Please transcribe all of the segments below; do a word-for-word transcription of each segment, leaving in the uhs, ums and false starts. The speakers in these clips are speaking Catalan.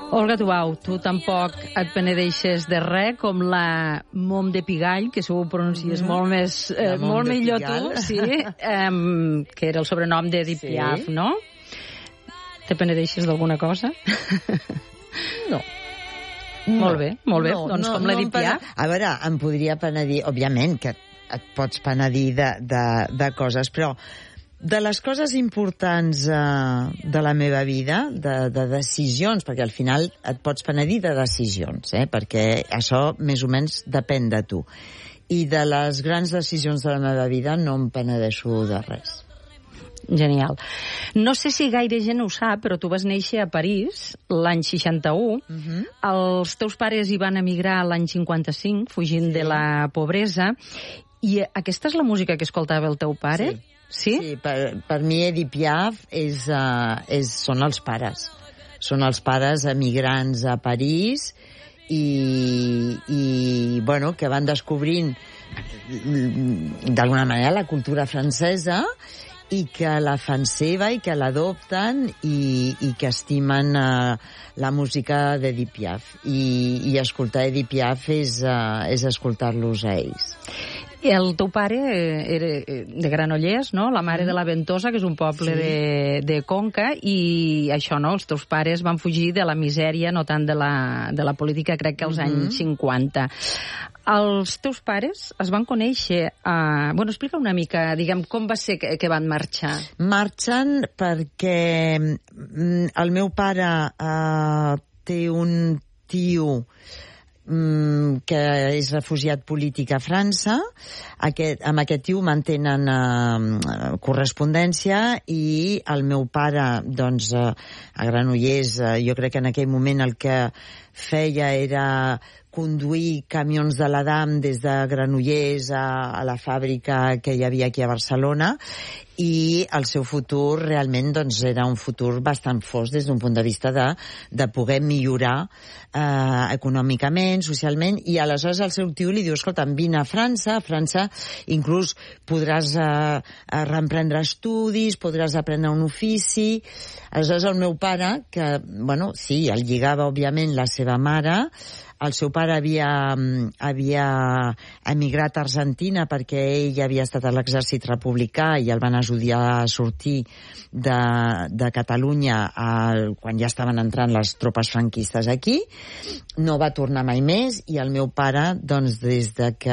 Olga Tubau, tu tampoc et penedeixes de res, com la Mom de Pigall, que segur pronuncies mm. molt més, eh, molt millor tu, sí, um, que era el sobrenom d'Edith sí. Piaf, no? Te penedeixes d'alguna cosa? No. Molt bé, molt bé, no, doncs no, com no l'Edith Piaf. A veure, em podria penedir, òbviament, que et pots penedir de, de, de coses, però de les coses importants eh, de la meva vida, de, de decisions, perquè al final et pots penedir de decisions, eh, perquè això més o menys depèn de tu. I de les grans decisions de la meva vida no em penedeixo de res. Genial. No sé si gaire gent ho sap, però tu vas néixer a París l'any seixanta-u. Uh-huh. Els teus pares hi van emigrar l'any cinquanta-cinc, fugint sí. de la pobresa. I aquesta és la música que escoltava el teu pare? Sí. Sí? Sí, per, per mi Edith Piaf és, uh, és, són els pares. Són els pares emigrants a París i, i bueno, que van descobrint d'alguna manera la cultura francesa i que la fan seva i que l'adopten i, i que estimen uh, la música d'Edith Piaf. I, i escoltar Edith Piaf és, uh, és escoltar-los a ells. El teu pare era de Granollers, no? La mare de la Ventosa, que és un poble sí. de, de Conca, i això, no? Els teus pares van fugir de la misèria, no tant de la, de la política, crec que als uh-huh. anys cinquanta. Els teus pares es van conèixer... Uh, bueno, explica una mica, diguem, com va ser que, que van marxar? Marxen perquè el meu pare uh, té un tio que és refugiat polític a França. Aquest, amb aquest tio mantenen eh, correspondència i el meu pare, doncs, eh, a Granollers, eh, jo crec que en aquell moment el que feia era conduir camions de l'Adam des de Granollers a, a la fàbrica que hi havia aquí a Barcelona, i el seu futur realment doncs, era un futur bastant fosc des d'un punt de vista de, de poder millorar eh, econòmicament, socialment, i aleshores el seu tio li diu, escolta, vine a França, a França inclús podràs eh, reemprendre estudis, podràs aprendre un ofici. Aleshores el meu pare, que, bueno, sí, el lligava òbviament la seva mare, el seu pare havia, havia emigrat a Argentina perquè ell havia estat a l'exèrcit republicà i el van ajudar a sortir de, de Catalunya a, quan ja estaven entrant les tropes franquistes aquí. No va tornar mai més i el meu pare, doncs, des de que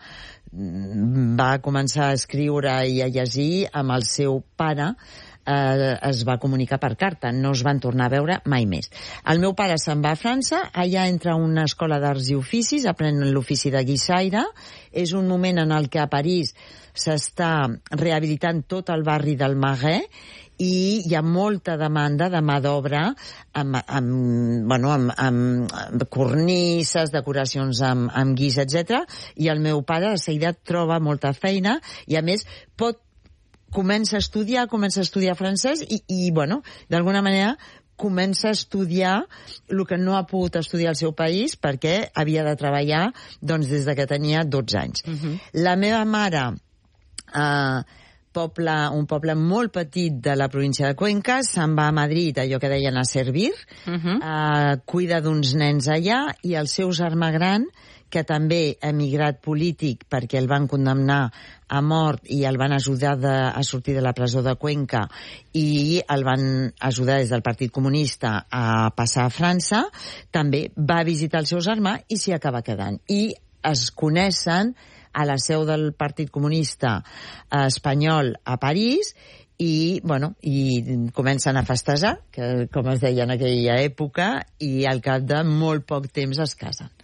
va començar a escriure i a llegir, amb el seu pare Eh, es va comunicar per carta, no es van tornar a veure mai més. El meu pare se'n va a França, allà entra a una escola d'arts i oficis, aprèn l'ofici de guixaire. És un moment en el que a París s'està rehabilitant tot el barri del Marais i hi ha molta demanda de mà d'obra amb, amb, bueno, amb, amb cornisses, decoracions amb, amb guix, etcètera. I el meu pare de seguida troba molta feina i, a més, pot comença a estudiar, comença a estudiar francès i, i bueno, d'alguna manera comença a estudiar el que no ha pogut estudiar al seu país perquè havia de treballar doncs, des de que tenia dotze anys. Uh-huh. La meva mare, eh, poble, un poble molt petit de la província de Cuenca, se'n va a Madrid, allò que deien a servir, uh-huh. eh, cuida d'uns nens allà, i el seu germà gran, que també ha emigrat polític perquè el van condemnar a mort i el van ajudar de, a sortir de la presó de Cuenca i el van ajudar des del Partit Comunista a passar a França, també va visitar el seu germà i s'hi acaba quedant. I es coneixen a la seu del Partit Comunista espanyol a París i, bueno, i comencen a festejar, que, com es deia en aquella època, i al cap de molt poc temps es casen.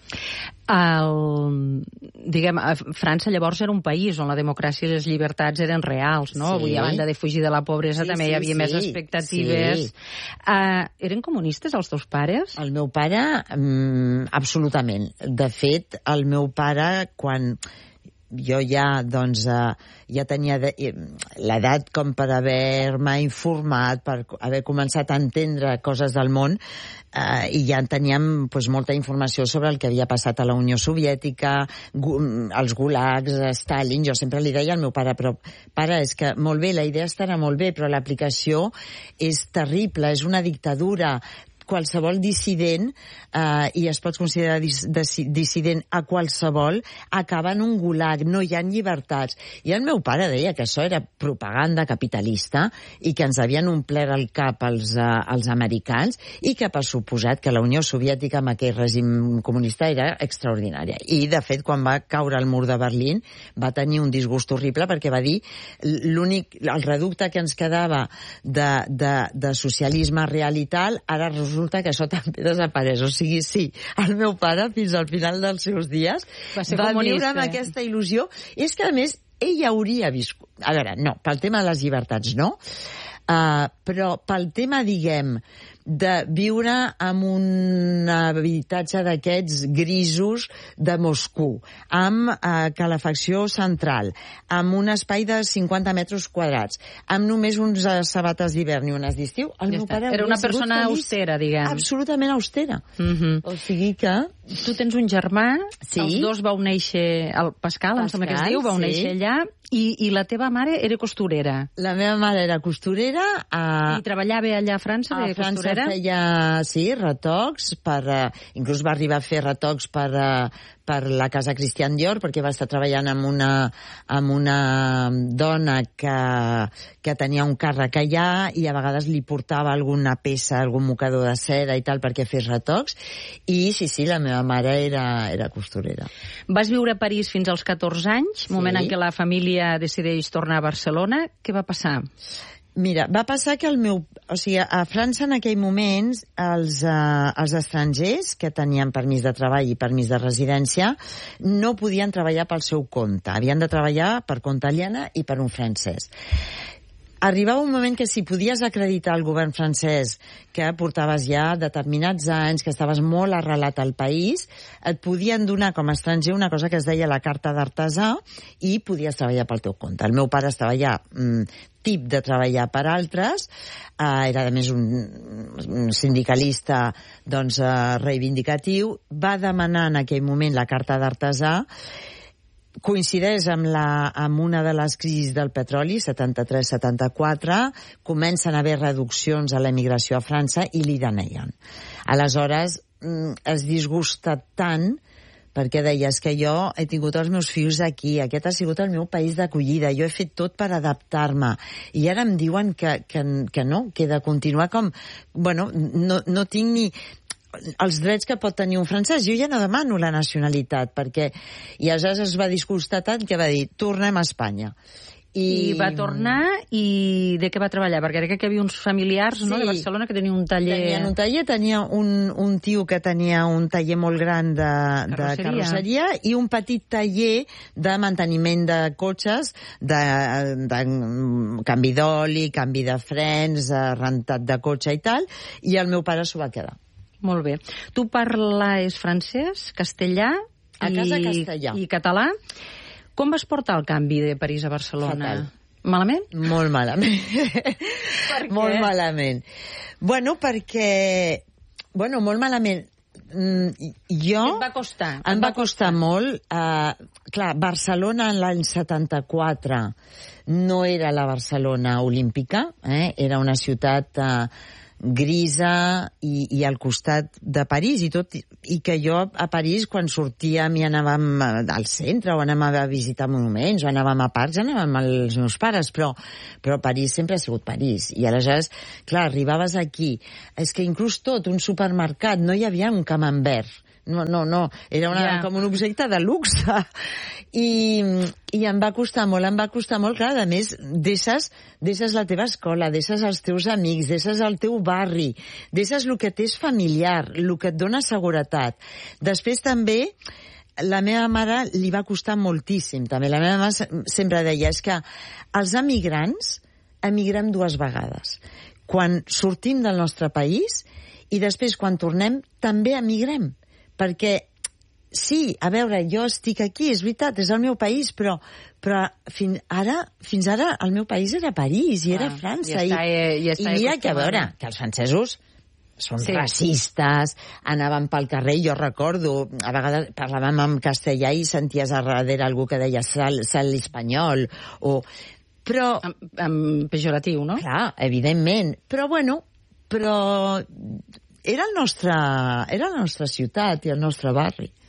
El, diguem, França llavors era un país on la democràcia i les llibertats eren reals, no? Sí. Avui, a banda de fugir de la pobresa, sí, també sí, hi havia sí. més expectatives. Sí. Uh, eren comunistes els teus pares? El meu pare, um, absolutament. De fet, el meu pare, quan jo ja, doncs, uh, ja tenia de, l'edat com per haver-me informat, per haver començat a entendre coses del món, uh, i ja teníem pues, molta informació sobre el que havia passat a la Unió Soviètica, gu, els gulags, Stalin. Jo sempre li deia al meu pare, però pare, és que molt bé, la idea estarà molt bé, però l'aplicació és terrible, és una dictadura. qualsevol dissident, eh, i es pot considerar dis dissident a qualsevol, acaba en un gulag, no hi ha llibertats. I el meu pare deia que això era propaganda capitalista i que ens havien omplert el cap els, uh, els americans i que, per suposat, que la Unió Soviètica amb aquell règim comunista era extraordinària. I, de fet, quan va caure el mur de Berlín, va tenir un disgust horrible perquè va dir l'únic, el reducte que ens quedava de, de, de socialisme real i tal, ara resulta que això també desapareix. O sigui, sí, el meu pare, fins al final dels seus dies, va, va viure amb aquesta il·lusió. És que, a més, ell hauria viscut... A veure, no, pel tema de les llibertats no, uh, però pel tema, diguem, de viure en un habitatge d'aquests grisos de Moscou, amb eh, calefacció central, amb un espai de cinquanta metres quadrats, amb només uns sabates d'hivern i unes d'estiu, el ja meu pare... Era una persona austera, diguem. Absolutament austera. Mm-hmm. O sigui que... Tu tens un germà, sí. Els dos vau néixer... El Pascal, Pascal em sembla que es diu, vau sí. néixer allà, i, i la teva mare era costurera. La meva mare era costurera. A... I treballava allà a França de a França costurera? Feia, sí, retocs, per, uh, inclús va arribar a fer retocs per, uh, per la Casa Christian Dior, perquè va estar treballant amb una, amb una dona que, que tenia un càrrec allà i a vegades li portava alguna peça, algun mocador de seda i tal perquè fes retocs. I sí, sí, la meva mare era, era costurera. Vas viure a París fins als catorze anys, sí. moment en què la família decideix tornar a Barcelona. Què va passar? Mira, va passar que el meu... O sigui, a França en aquell moment els, uh, els estrangers que tenien permís de treball i permís de residència no podien treballar pel seu compte. Havien de treballar per compte aliena i per un francès. Arribava un moment que si podies acreditar al govern francès que portaves ja determinats anys, que estaves molt arrelat al país, et podien donar com a estranger una cosa que es deia la carta d'artesà i podies treballar pel teu compte. El meu pare estava ja mm, tip de treballar per altres, eh, era a més un, un sindicalista doncs, eh, reivindicatiu, va demanar en aquell moment la carta d'artesà, coincideix amb, la, amb una de les crisis del petroli, setanta-tres setanta-quatre, comencen a haver reduccions a l'emigració a França i li deneguen. Aleshores, es disgusta tant perquè deies que jo he tingut els meus fills aquí, aquest ha sigut el meu país d'acollida, jo he fet tot per adaptar-me, i ara em diuen que, que, que no, que he de continuar com... Bueno, no, no tinc ni... els drets que pot tenir un francès. Jo ja no demano la nacionalitat, perquè... I aleshores es va disgustar tant que va dir, tornem a Espanya. I... I va tornar, i de què va treballar? Perquè crec que hi havia uns familiars, sí, no, de Barcelona que tenien un taller... Tenien un taller, tenia un, un tio que tenia un taller molt gran de carrosseria. de carrosseria i un petit taller de manteniment de cotxes, de, de canvi d'oli, canvi de frens, rentat de cotxe i tal, i el meu pare s'ho va quedar. Molt bé. Tu parles francès, castellà, a casa castellà i català. Com vas portar el canvi de París a Barcelona? Fatal. Malament? Molt malament. Per què? Molt malament. Bueno, perquè... Bueno, molt malament. Mm, jo... Et va costar? Em va costar molt. Uh, clar, Barcelona en l'any setanta-quatre no era la Barcelona olímpica, eh? Era una ciutat... Uh, grisa i, i al costat de París i tot, i que jo a París quan sortíem i anàvem al centre o anàvem a visitar monuments o anàvem a parcs, anàvem amb els meus pares, però, però París sempre ha sigut París, i aleshores clar, arribaves aquí, és que inclús tot un supermercat, no hi havia un camembert, no, no, no, era una, yeah. com un objecte de luxe. I, i em va costar molt, em va costar molt, clar, a més, deixes, deixes la teva escola, deixes els teus amics, deixes el teu barri, deixes el que t'és familiar, el que et dona seguretat. Després també, la meva mare li va costar moltíssim, també. La meva mare sempre deia, és que els emigrants emigrem dues vegades. Quan sortim del nostre país i després, quan tornem, també emigrem. Perquè, sí, a veure, jo estic aquí, és veritat, és el meu país, però, però fin, ara, fins ara el meu país era París i era França. Ja està, i, ja està i mira que, a veure, que els francesos són sí. racistes, anaven pel carrer, jo recordo, a vegades parlàvem en castellà i senties a darrere algú que deia sal, sal espanyol, o... Però... En, en pejoratiu, no? Clar, evidentment. Però, bueno, però... era, el nostre, era la nostra ciutat i el nostre barri.